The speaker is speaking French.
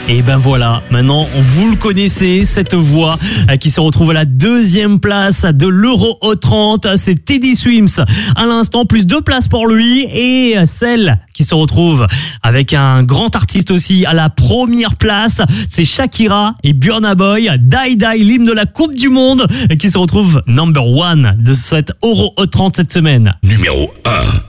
Et ben voilà, maintenant vous le connaissez, cette voix qui se retrouve à la 2e place de l'Euro Hot 30, c'est Teddy Swims. À l'instant, plus 2 places pour lui, et celle qui se retrouve avec un grand artiste aussi à la 1re place, c'est Shakira et Burna Boy, Die Die, l'hymne de la Coupe du Monde, qui se retrouve number 1 de cette Euro Hot 30 cette semaine. Numéro 1.